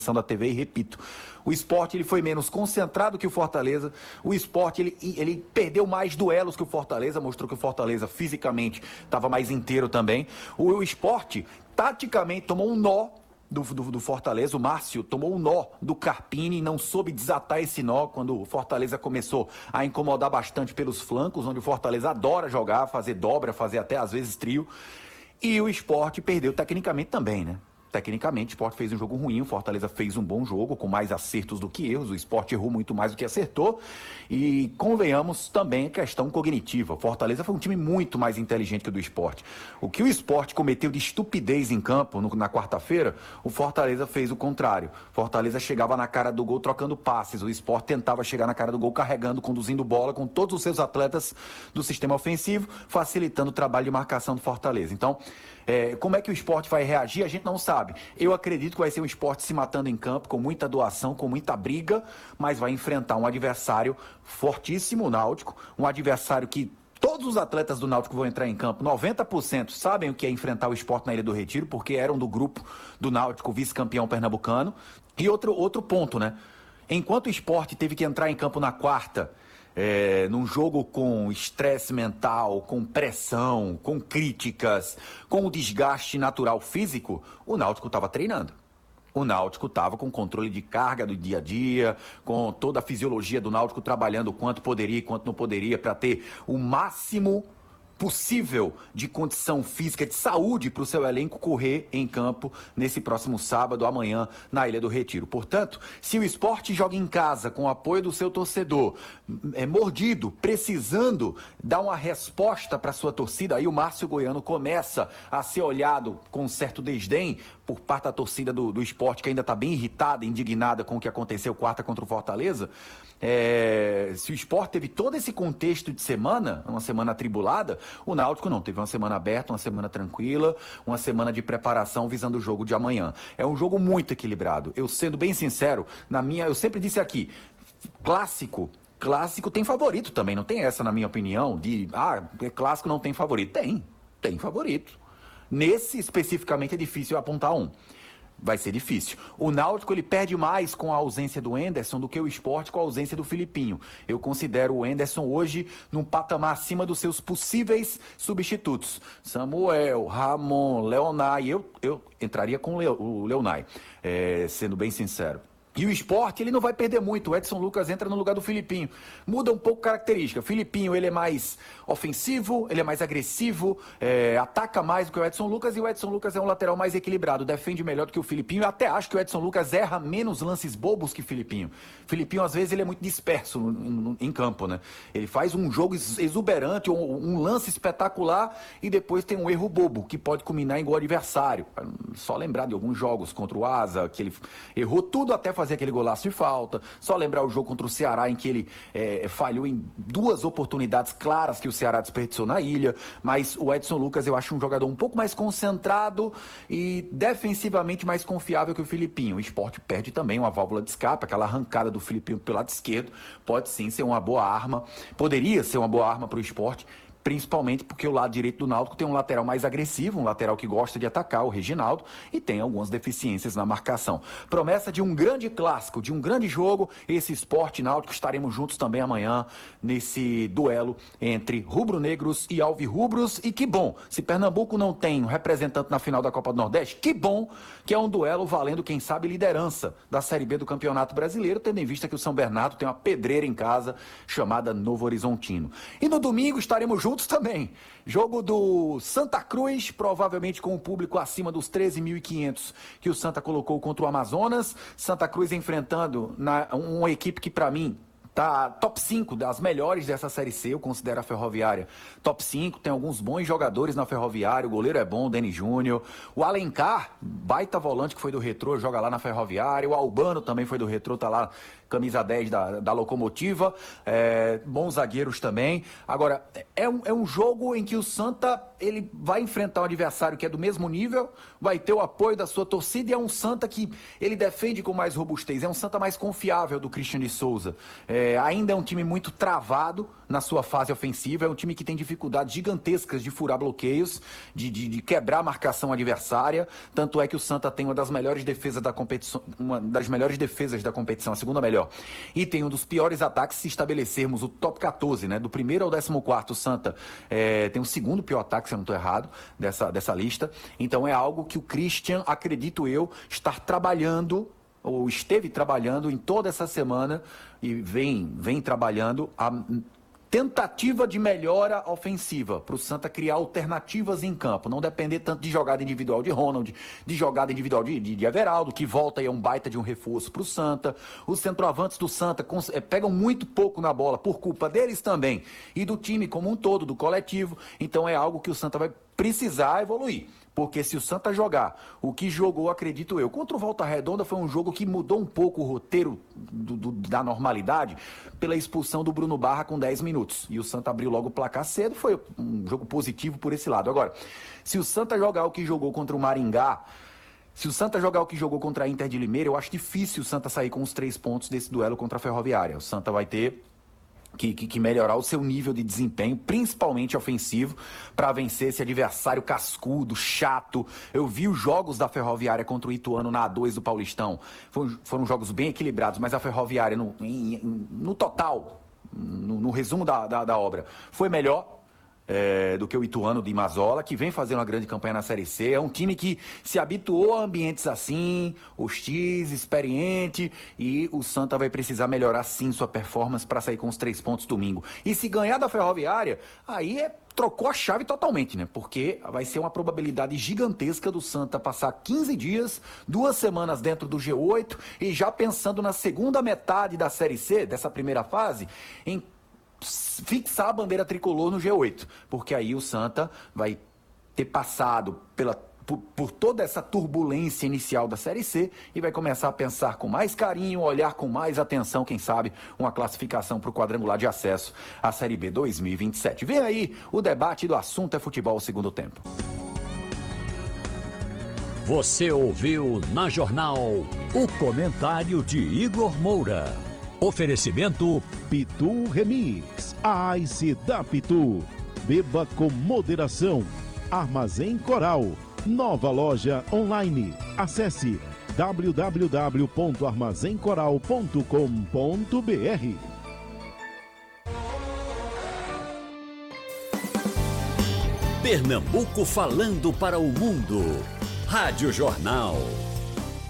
da TV e repito, o Sport ele foi menos concentrado que o Fortaleza, o Sport ele perdeu mais duelos que o Fortaleza, mostrou que o Fortaleza fisicamente estava mais inteiro também. O Sport taticamente tomou um nó do Fortaleza, o Márcio tomou um nó do Carpini e não soube desatar esse nó quando o Fortaleza começou a incomodar bastante pelos flancos, onde o Fortaleza adora jogar, fazer dobra, fazer até às vezes trio, e o Sport perdeu tecnicamente também, né? Tecnicamente, o Sport fez um jogo ruim, o Fortaleza fez um bom jogo, com mais acertos do que erros, o Sport errou muito mais do que acertou, e convenhamos também a questão cognitiva. O Fortaleza foi um time muito mais inteligente que o do Sport. O que o Sport cometeu de estupidez em campo na quarta-feira, o Fortaleza fez o contrário. O Fortaleza chegava na cara do gol trocando passes, o Sport tentava chegar na cara do gol carregando, conduzindo bola com todos os seus atletas do sistema ofensivo, facilitando o trabalho de marcação do Fortaleza. Então, como é que o Sport vai reagir, a gente não sabe. Eu acredito que vai ser um Sport se matando em campo, com muita doação, com muita briga, mas vai enfrentar um adversário fortíssimo, o Náutico, um adversário que todos os atletas do Náutico vão entrar em campo, 90% sabem o que é enfrentar o Sport na Ilha do Retiro, porque eram do grupo do Náutico, vice-campeão pernambucano. E outro ponto, né? Enquanto o Sport teve que entrar em campo na quarta, num jogo com estresse mental, com pressão, com críticas, com o desgaste natural físico, o Náutico estava treinando. O Náutico estava com controle de carga do dia a dia, com toda a fisiologia do Náutico trabalhando o quanto poderia e quanto não poderia para ter o máximo possível de condição física, de saúde para o seu elenco correr em campo nesse próximo sábado, amanhã, na Ilha do Retiro. Portanto, se o Sport joga em casa com o apoio do seu torcedor, mordido, precisando dar uma resposta para a sua torcida, aí o Márcio Goiano começa a ser olhado com um certo desdém por parte da torcida do Sport, que ainda está bem irritada, indignada com o que aconteceu quarta contra o Fortaleza. Se o Sport teve todo esse contexto de semana, uma semana atribulada, o Náutico não, teve uma semana aberta, uma semana tranquila, uma semana de preparação visando o jogo de amanhã. É um jogo muito equilibrado. Eu, sendo bem sincero, eu sempre disse aqui, clássico tem favorito também, não tem essa na minha opinião, clássico não tem favorito. Tem favorito. Nesse especificamente é difícil apontar um. Vai ser difícil. O Náutico ele perde mais com a ausência do Enderson do que o Sport com a ausência do Filipinho. Eu considero o Enderson hoje num patamar acima dos seus possíveis substitutos. Samuel, Ramon, Leonay. Eu entraria com o Leonay, sendo bem sincero. E o Sport, ele não vai perder muito. O Edson Lucas entra no lugar do Filipinho. Muda um pouco a característica. O Filipinho, ele é mais ofensivo, ele é mais agressivo, ataca mais do que o Edson Lucas, e o Edson Lucas é um lateral mais equilibrado, defende melhor do que o Filipinho. Eu até acho que o Edson Lucas erra menos lances bobos que o Filipinho. O Filipinho, às vezes, ele é muito disperso em campo, né? Ele faz um jogo exuberante, um lance espetacular, e depois tem um erro bobo, que pode culminar em gol adversário. Só lembrar de alguns jogos contra o Asa, que ele errou tudo até fazer aquele golaço de falta. Só lembrar o jogo contra o Ceará, em que ele falhou em duas oportunidades claras que o Ceará desperdiçou na ilha. Mas o Edson Lucas eu acho um jogador um pouco mais concentrado e defensivamente mais confiável que o Filipinho. O Sport perde também uma válvula de escape, aquela arrancada do Filipinho pelo lado esquerdo pode sim ser uma boa arma, poderia ser uma boa arma para o Sport, principalmente porque o lado direito do Náutico tem um lateral mais agressivo, um lateral que gosta de atacar, o Reginaldo, e tem algumas deficiências na marcação. Promessa de um grande clássico, de um grande jogo, esse Sport Náutico. Estaremos juntos também amanhã nesse duelo entre rubro-negros e alvirrubros. E que bom, se Pernambuco não tem um representante na final da Copa do Nordeste, que bom que é um duelo valendo, quem sabe, liderança da Série B do Campeonato Brasileiro, tendo em vista que o São Bernardo tem uma pedreira em casa chamada Novo Horizontino. E no domingo estaremos juntos também. Jogo do Santa Cruz, provavelmente com o público acima dos 13.500 que o Santa colocou contra o Amazonas. Santa Cruz enfrentando uma equipe que, para mim, tá top 5 das melhores dessa Série C. Eu considero a Ferroviária top 5, tem alguns bons jogadores na Ferroviária, o goleiro é bom, o Denis Júnior, o Alencar, baita volante que foi do Retrô, joga lá na Ferroviária, o Albano também foi do Retrô, tá lá, camisa 10 da Locomotiva, bons zagueiros também. Agora, é um jogo em que o Santa ele vai enfrentar um adversário que é do mesmo nível, vai ter o apoio da sua torcida e é um Santa que ele defende com mais robustez, é um Santa mais confiável do Christian de Souza. Ainda é um time muito travado na sua fase ofensiva, é um time que tem dificuldades gigantescas de furar bloqueios, de quebrar a marcação adversária, tanto é que o Santa tem uma das melhores defesas da competição, a segunda melhor, e tem um dos piores ataques se estabelecermos o top 14, né, do primeiro ao 14º, o Santa tem o segundo pior ataque, se eu não estou errado, dessa lista. Então é algo que o Christian, acredito eu, está trabalhando, ou esteve trabalhando em toda essa semana, e vem trabalhando a tentativa de melhora ofensiva, para o Santa criar alternativas em campo, não depender tanto de jogada individual de Ronald, de jogada individual de Everaldo, que volta e é um baita de um reforço para o Santa. Os centroavantes do Santa pegam muito pouco na bola, por culpa deles também, e do time como um todo, do coletivo. Então é algo que o Santa vai precisar evoluir. Porque se o Santa jogar o que jogou, acredito eu, contra o Volta Redonda, foi um jogo que mudou um pouco o roteiro da normalidade pela expulsão do Bruno Barra com 10 minutos. E o Santa abriu logo o placar cedo, foi um jogo positivo por esse lado. Agora, se o Santa jogar o que jogou contra o Maringá, se o Santa jogar o que jogou contra a Inter de Limeira, eu acho difícil o Santa sair com os 3 pontos desse duelo contra a Ferroviária. O Santa vai ter que melhorar o seu nível de desempenho, principalmente ofensivo, para vencer esse adversário cascudo, chato. Eu vi os jogos da Ferroviária contra o Ituano na A2 do Paulistão. Foram jogos bem equilibrados, mas a Ferroviária, no total, no resumo da obra, foi melhor do que o Ituano de Mazola, que vem fazendo uma grande campanha na Série C. É um time que se habituou a ambientes assim, hostis, experiente, e o Santa vai precisar melhorar sim sua performance para sair com os 3 pontos domingo. E se ganhar da Ferroviária, aí trocou a chave totalmente, né? Porque vai ser uma probabilidade gigantesca do Santa passar 15 dias, 2 semanas dentro do G8, e já pensando na segunda metade da Série C, dessa primeira fase, em fixar a bandeira tricolor no G8, porque aí o Santa vai ter passado por toda essa turbulência inicial da Série C e vai começar a pensar com mais carinho, olhar com mais atenção, quem sabe, uma classificação para o quadrangular de acesso à Série B 2027. Vem aí o debate do Assunto é Futebol segundo tempo. Você ouviu na Jornal o comentário de Igor Moura. Oferecimento Pitu Remix, a Ice da Pitu. Beba com moderação. Armazém Coral, nova loja online. Acesse www.armazencoral.com.br. Pernambuco falando para o mundo. Rádio Jornal.